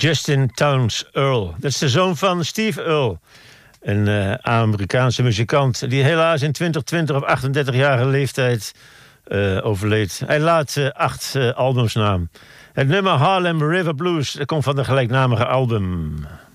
Justin Townes Earl. Dat is de zoon van Steve Earle. Een Amerikaanse muzikant die helaas in 2020 op 38-jarige leeftijd overleed. Hij laat 8 albums na. Het nummer Harlem River Blues, dat komt van de gelijknamige album.